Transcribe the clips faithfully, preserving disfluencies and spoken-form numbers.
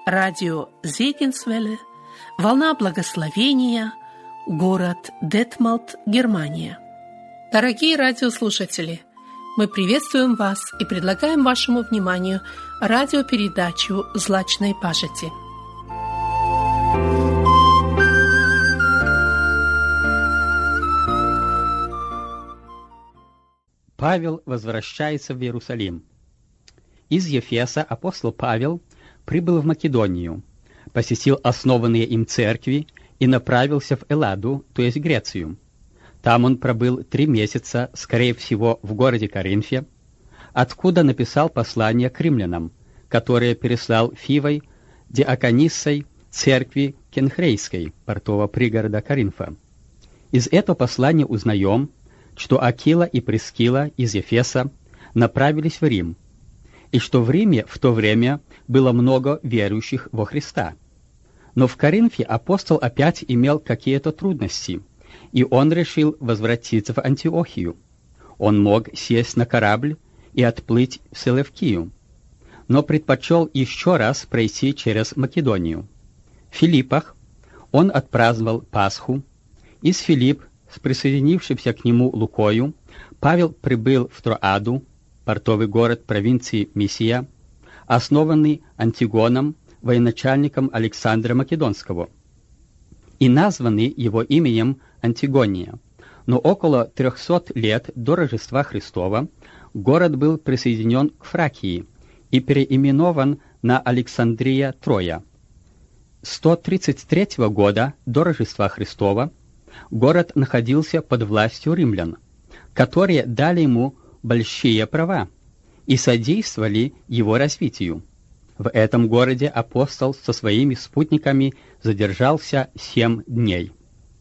радио Зегенсвелле, волна благословения, город Детмалт, Германия. Дорогие радиослушатели, мы приветствуем вас и предлагаем вашему вниманию радиопередачу «Злачной пажити». Павел возвращается в Иерусалим. Из Ефеса апостол Павел прибыл в Македонию, посетил основанные им церкви и направился в Элладу, то есть Грецию. Там он пробыл три месяца, скорее всего, в городе Коринфе, откуда написал послание к римлянам, которое переслал Фивой, Диакониссой, церкви Кенхрейской, портового пригорода Коринфа. Из этого послания узнаем, что Акила и Прискила из Ефеса направились в Рим, и что в Риме в то время было много верующих во Христа. Но в Коринфе апостол опять имел какие-то трудности, и он решил возвратиться в Антиохию. Он мог сесть на корабль и отплыть в Селевкию, но предпочел еще раз пройти через Македонию. В Филиппах он отпраздновал Пасху. Из Филипп, с присоединившимся к нему Лукою, Павел прибыл в Троаду, портовый город провинции Мисия, основанный Антигоном, военачальником Александра Македонского, и названный его именем Антигония. Но около трехсот лет до Рождества Христова город был присоединен к Фракии и переименован на Александрия Троя. сто тридцать третьего года до Рождества Христова город находился под властью римлян, которые дали ему большие права и содействовали его развитию. В этом городе апостол со своими спутниками задержался семь дней.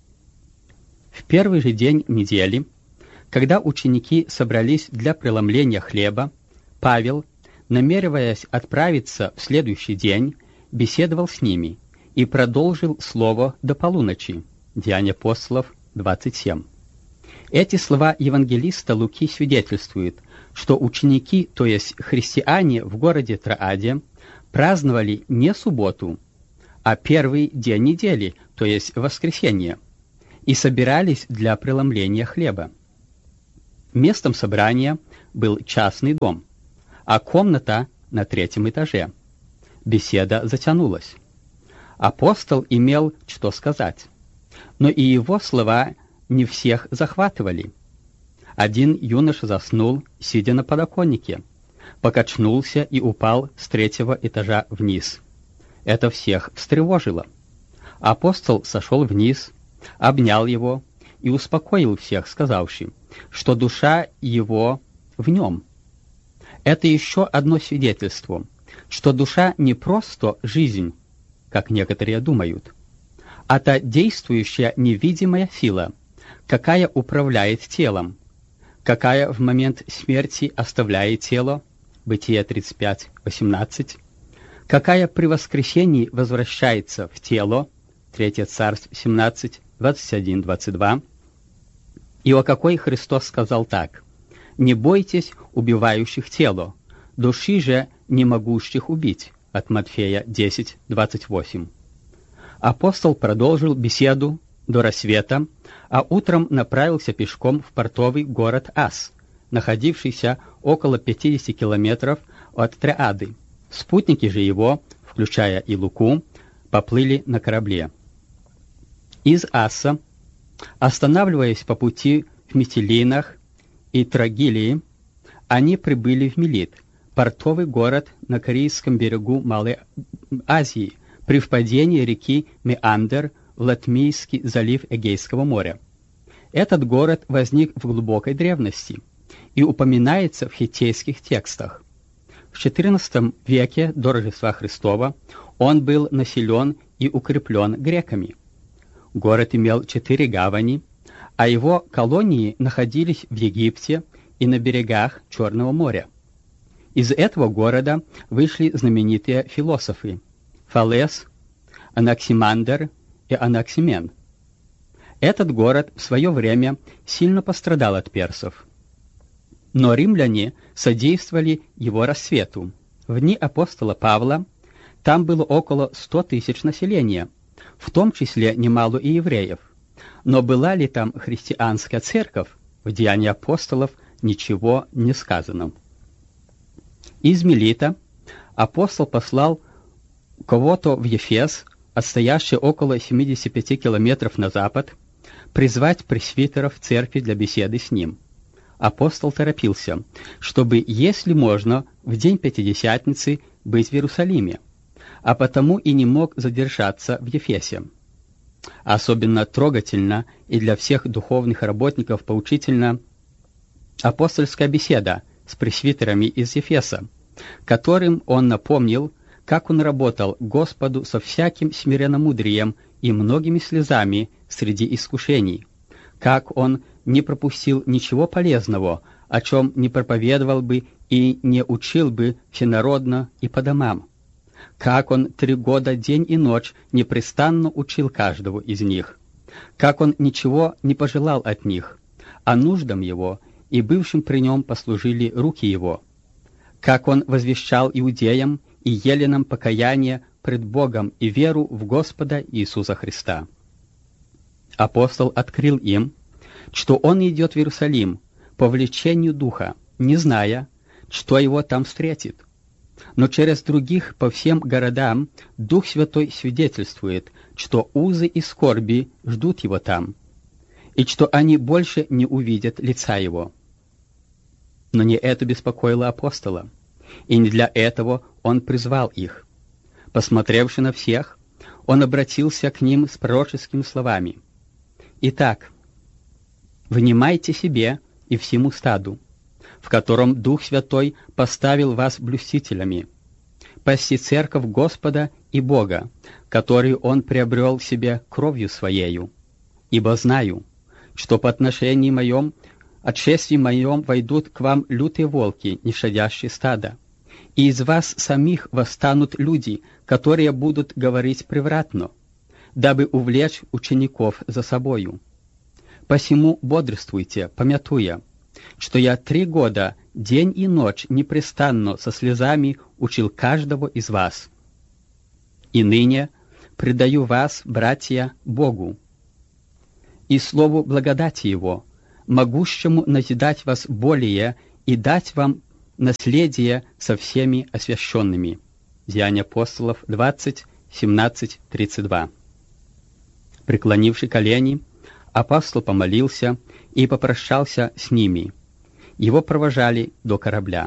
В первый же день недели, когда ученики собрались для преломления хлеба, Павел, намереваясь отправиться в следующий день, беседовал с ними и продолжил слово до полуночи. Деяния апостолов двадцать семь. Эти слова евангелиста Луки свидетельствуют, что ученики, то есть христиане в городе Троаде, праздновали не субботу, а первый день недели, то есть воскресенье, и собирались для преломления хлеба. Местом собрания был частный дом, а комната на третьем этаже. Беседа затянулась. Апостол имел что сказать, но и его слова не всех захватывали. Один юноша заснул, сидя на подоконнике, покачнулся и упал с третьего этажа вниз. Это всех встревожило. Апостол сошел вниз, обнял его и успокоил всех, сказавши, что душа его в нем. Это еще одно свидетельство, что душа не просто жизнь, как некоторые думают, а та действующая невидимая сила, какая управляет телом, какая в момент смерти оставляет тело, Бытие тридцать пять восемнадцать, какая при воскресении возвращается в тело, Третье Царств семнадцать двадцать один двадцать два, и о какой Христос сказал так: «Не бойтесь убивающих тело, души же не могущих убить», от Матфея десять двадцать восемь. Апостол продолжил беседу до рассвета, а утром направился пешком в портовый город Ас, находившийся около пятидесяти километров от Троады. Спутники же его, включая и Луку, поплыли на корабле. Из Аса, останавливаясь по пути в Митилинах и Трогилии, они прибыли в Милит, портовый город на Корейском берегу Малой Азии, при впадении реки Меандер в Латмийский залив Эгейского моря. Этот город возник в глубокой древности и упоминается в хиттейских текстах. В четырнадцатом веке до Рождества Христова он был населен и укреплен греками. Город имел четыре гавани, а его колонии находились в Египте и на берегах Черного моря. Из этого города вышли знаменитые философы Фалес, Анаксимандр и Анаксимен. Этот город в свое время сильно пострадал от персов. Но римляне содействовали его рассвету. В дни апостола Павла Там было около ста тысяч населения, в том числе немало и евреев. Но была ли там христианская церковь, в Деянии апостолов ничего не сказано. Из Милита апостол послал кого-то в Ефес, отстоящий около семидесяти пяти километров на запад, призвать пресвитеров церкви для беседы с ним. Апостол торопился, чтобы, если можно, в день Пятидесятницы быть в Иерусалиме, а потому и не мог задержаться в Ефесе. Особенно трогательно и для всех духовных работников поучительно апостольская беседа с пресвитерами из Ефеса, которым он напомнил, как он работал Господу со всяким смиренномудрием и многими слезами среди искушений, как он не пропустил ничего полезного, о чем не проповедовал бы и не учил бы всенародно и по домам, как он три года день и ночь непрестанно учил каждого из них, как он ничего не пожелал от них, а нуждам его и бывшим при нем послужили руки его, как он возвещал иудеям и еленам покаяние пред Богом и веру в Господа Иисуса Христа. Апостол открыл им, что он идет в Иерусалим по влечению Духа, не зная, что его там встретит. Но через других по всем городам Дух Святой свидетельствует, что узы и скорби ждут его там, и что они больше не увидят лица его. Но не это беспокоило апостола, и не для этого он призвал их. Посмотревши на всех, он обратился к ним с пророческими словами: «Итак, внимайте себе и всему стаду, в котором Дух Святой поставил вас блюстителями, пасти церковь Господа и Бога, которую Он приобрел себе кровью Своею. Ибо знаю, что по отношению моем, отшествии моем войдут к вам лютые волки, не щадящие стада, и из вас самих восстанут люди, которые будут говорить превратно, дабы увлечь учеников за собою. Посему бодрствуйте, помятуя, что я три года, день и ночь, непрестанно со слезами учил каждого из вас. И ныне предаю вас, братья, Богу и слову благодати Его, могущему назидать вас более и дать вам наследие со всеми освященными». Деяния апостолов двадцать, семнадцать, тридцать два. Преклонивши колени, апостол помолился и попрощался с ними. Его провожали до корабля.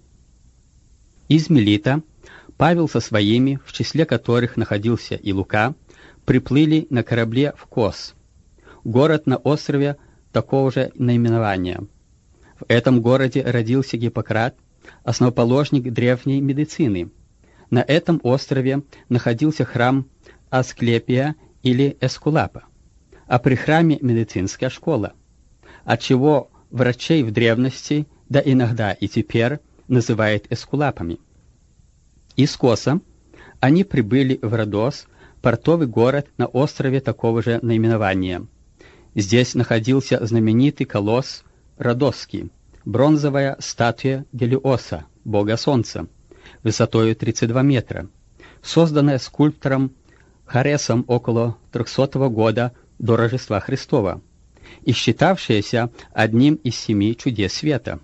Из Милита Павел со своими, в числе которых находился и Лука, приплыли на корабле в Кос, город на острове такого же наименования. В этом городе родился Гиппократ, основоположник древней медицины. На этом острове находился храм Асклепия или Эскулапа, а при храме медицинская школа, отчего врачей в древности, да иногда и теперь, называют эскулапами. Из Коса они прибыли в Родос, портовый город на острове такого же наименования. Здесь находился знаменитый колосс Родосский, бронзовая статуя Гелиоса, бога солнца, высотой тридцать два метра, созданная скульптором Харесом около трехсотого года до Рождества Христова и считавшаяся одним из семи чудес света.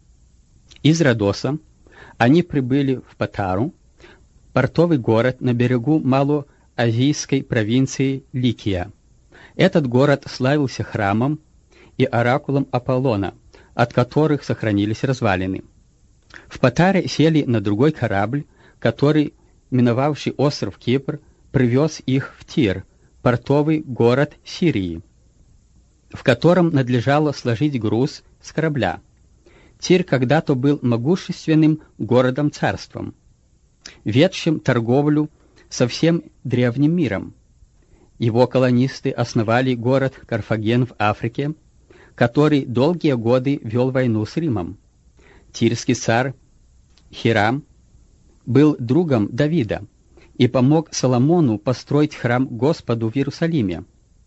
Из Родоса они прибыли в Патару, портовый город на берегу малоазийской провинции Ликия. Этот город славился храмом и оракулом Аполлона, от которых сохранились развалины. В Патаре сели на другой корабль, который, миновавший остров Кипр, привез их в Тир, портовый город Сирии, в котором надлежало сложить груз с корабля. Тир когда-то был могущественным городом-царством, ведшим торговлю со всем древним миром. Его колонисты основали город Карфаген в Африке, который долгие годы вел войну с Римом. Тирский царь Хирам был другом Давида и помог Соломону построить храм Господу в Иерусалиме.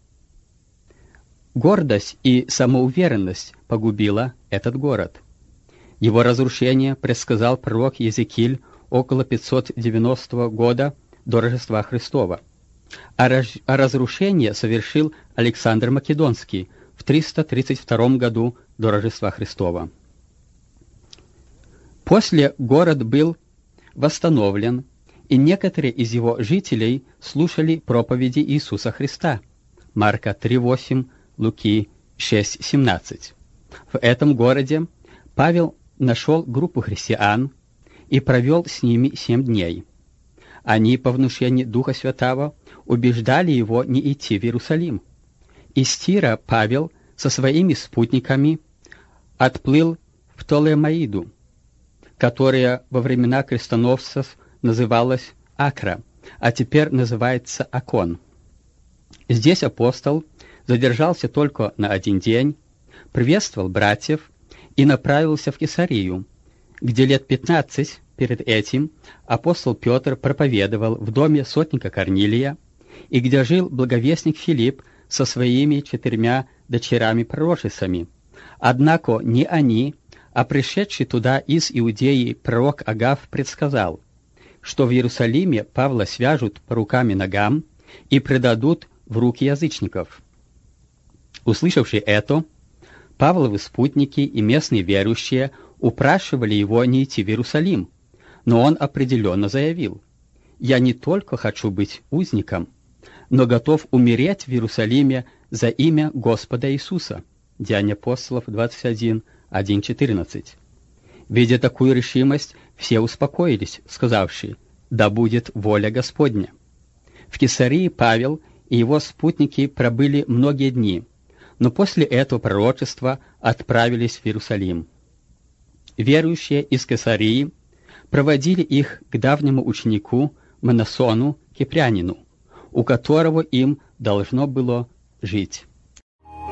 Гордость и самоуверенность погубила этот город. Его разрушение предсказал пророк Иезекииль около пятьсот девяностого года до Рождества Христова, а, раз, а разрушение совершил Александр Македонский в триста тридцать втором году до Рождества Христова. После город был восстановлен, и некоторые из его жителей слушали проповеди Иисуса Христа. Марка три восемь, Луки шесть семнадцать. В этом городе Павел нашел группу христиан и провел с ними семь дней. Они по внушению Духа Святого убеждали его не идти в Иерусалим. Из Тира Павел со своими спутниками отплыл в Птолемаиду, которая во времена крестоносцев называлась Акра, а теперь называется Акон. Здесь апостол задержался только на один день, приветствовал братьев и направился в Кесарию, где лет пятнадцать перед этим апостол Петр проповедовал в доме сотника Корнилия, и где жил благовестник Филипп со своими четырьмя дочерями-пророчицами. Однако не они, а пришедший туда из Иудеи пророк Агав предсказал, что в Иерусалиме Павла свяжут по рукам и ногам и предадут в руки язычников. Услышавши это, Павловы спутники и местные верующие упрашивали его не идти в Иерусалим, но он определенно заявил: «Я не только хочу быть узником, но готов умереть в Иерусалиме за имя Господа Иисуса». Деяния апостолов двадцать один, один четырнадцать. Видя такую решимость, все успокоились, сказавши: «Да будет воля Господня». В Кесарии Павел и его спутники пробыли многие дни, но после этого пророчества отправились в Иерусалим. Верующие из Кесарии проводили их к давнему ученику Мнасону Кипрянину, у которого им должно было жить.